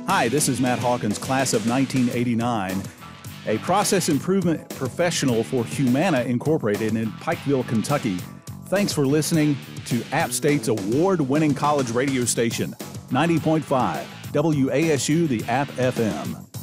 Hi, this is Matt Hawkins, class of 1989, a process improvement professional for Humana Incorporated in Pikeville, Kentucky. Thanks for listening to App State's award-winning college radio station, 90.5 WASU, the App FM.